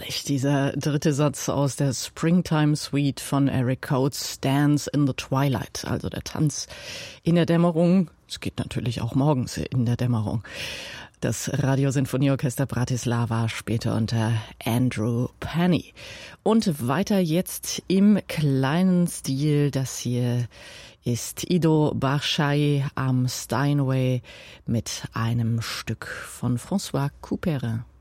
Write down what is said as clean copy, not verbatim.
herrlich, dieser dritte Satz aus der Springtime Suite von Eric Coates, Dance in the Twilight, also der Tanz in der Dämmerung. Es geht natürlich auch morgens in der Dämmerung. Das Radiosinfonieorchester Bratislava später unter Andrew Penny. Und weiter jetzt im kleinen Stil, das hier ist Ido Barshai am Steinway mit einem Stück von François Couperin.